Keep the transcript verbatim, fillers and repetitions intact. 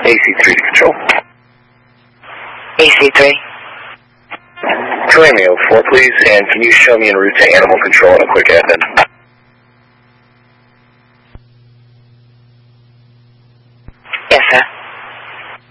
A C three to control. A C three. Romeo four, please, and can you show me en route to animal control and a quick admin? Yes, sir.